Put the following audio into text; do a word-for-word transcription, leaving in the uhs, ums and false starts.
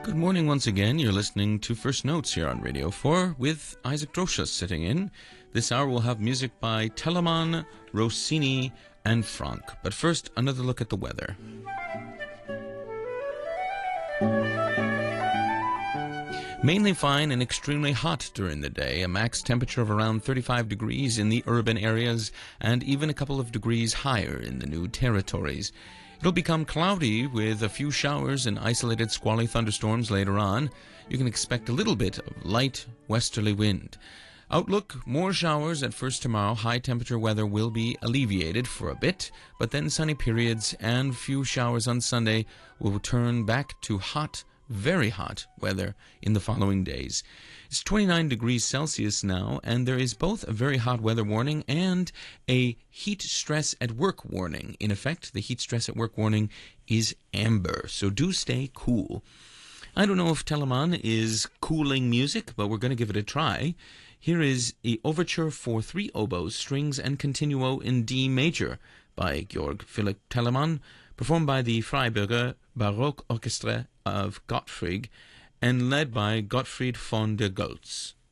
Good morning once again. You're listening to First Notes here on Radio four with Isaac Droshus sitting in. This hour we'll have music by Telemann, Rossini, and Franck. But first, another look at the weather. Mainly fine and extremely hot during the day, a max temperature of around thirty-five degrees in the urban areas and even a couple of degrees higher in the new territories. It'll become cloudy with a few showers and isolated squally thunderstorms later on. You can expect a little bit of light westerly wind. Outlook, more showers at first tomorrow. High temperature weather will be alleviated for a bit, but then sunny periods and few showers on Sunday will turn back to hot, very hot weather in the following days. It's twenty-nine degrees Celsius now, and there is both a very hot weather warning and a heat stress at work warning. In effect, the heat stress at work warning is amber, so do stay cool. I don't know if Telemann is cooling music, but we're going to give it a try. Here is the Overture for three oboes, strings, and continuo in D major by Georg Philipp Telemann, performed by the Freiburger Baroque Orchestra of Gottfried and led by Gottfried von der Goltz.